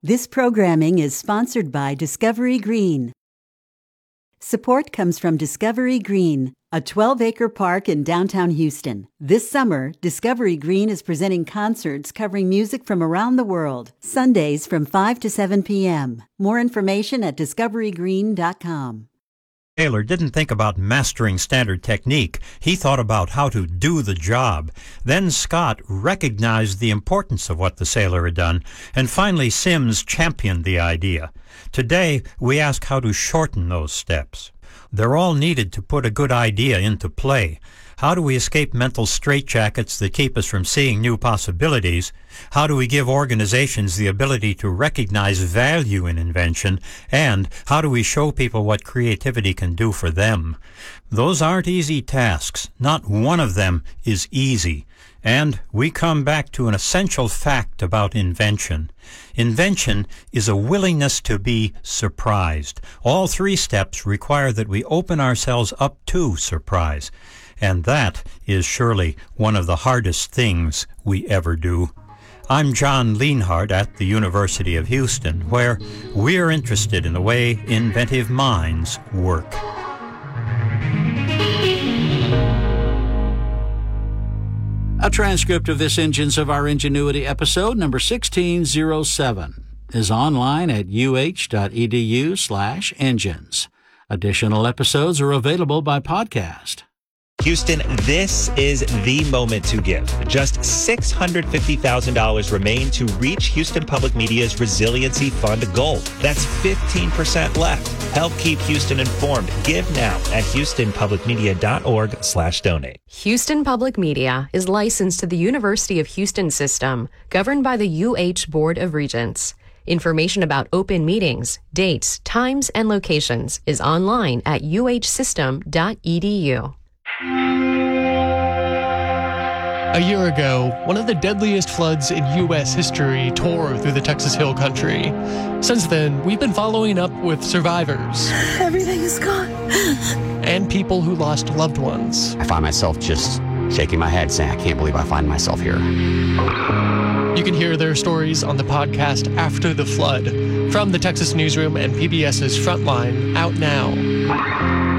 This programming is sponsored by Discovery Green. Support comes from Discovery Green, a 12-acre park in downtown Houston. This summer, Discovery Green is presenting concerts covering music from around the world, Sundays from 5 to 7 p.m. More information at discoverygreen.com. Taylor didn't think about mastering standard technique. He thought about how to do the job. Then Scott recognized the importance of what the sailor had done, and finally Sims championed the idea. Today, we ask how to shorten those steps. They're all needed to put a good idea into play. How do we escape mental straitjackets that keep us from seeing new possibilities? How do we give organizations the ability to recognize value in invention? And how do we show people what creativity can do for them? Those aren't easy tasks. Not one of them is easy. And we come back to an essential fact about invention. Invention is a willingness to be surprised. All three steps require that we open ourselves up to surprise. And that is surely one of the hardest things we ever do. I'm John Lienhardt at the University of Houston, where we're interested in the way inventive minds work. A transcript of this Engines of Our Ingenuity episode, number 1607, is online at uh.edu/engines. Additional episodes are available by podcast. Houston, this is the moment to give. Just $650,000 remain to reach Houston Public Media's Resiliency Fund goal. That's 15% left. Help keep Houston informed. Give now at houstonpublicmedia.org/donate. Houston Public Media is licensed to the University of Houston system, governed by the UH Board of Regents. Information about open meetings, dates, times, and locations is online at uhsystem.edu. A year ago, one of the deadliest floods in U.S. history tore through the Texas Hill Country. Since then, we've been following up with survivors. Everything is gone. And people who lost loved ones. I find myself just shaking my head saying, I can't believe I find myself here. You can hear their stories on the podcast After the Flood from the Texas Newsroom and PBS's Frontline, out now.